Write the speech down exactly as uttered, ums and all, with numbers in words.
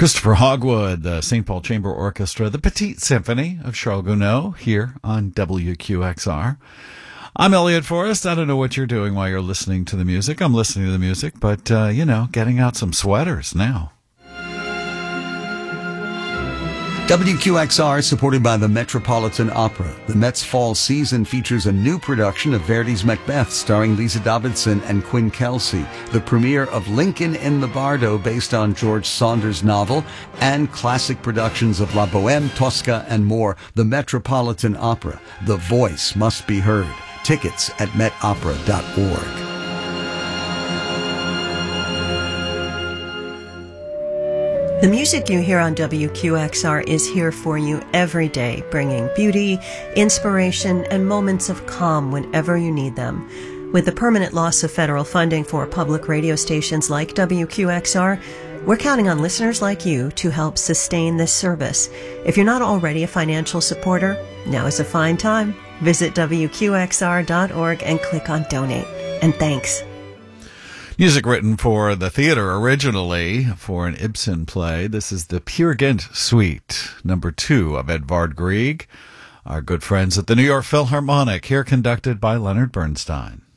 Christopher Hogwood, the Saint Paul Chamber Orchestra, the Petite Symphony of Charles Gounod here on W Q X R. I'm Elliot Forrest. I don't know what you're doing while you're listening to the music. I'm listening to the music, but, uh, you know, getting out some sweaters now. W Q X R is supported by the Metropolitan Opera. The Met's fall season features a new production of Verdi's Macbeth starring Lisa Davidson and Quinn Kelsey, the premiere of Lincoln in the Bardo based on George Saunders' novel, and classic productions of La Bohème, Tosca, and more. The Metropolitan Opera. The voice must be heard. Tickets at met opera dot org. The music you hear on W Q X R is here for you every day, bringing beauty, inspiration, and moments of calm whenever you need them. With the permanent loss of federal funding for public radio stations like W Q X R, we're counting on listeners like you to help sustain this service. If you're not already a financial supporter, now is a fine time. Visit W Q X R dot org and click on Donate. And thanks. Music written for the theater originally for an Ibsen play. This is the Peer Gynt Suite, number two of Edvard Grieg, our good friends at the New York Philharmonic, here conducted by Leonard Bernstein.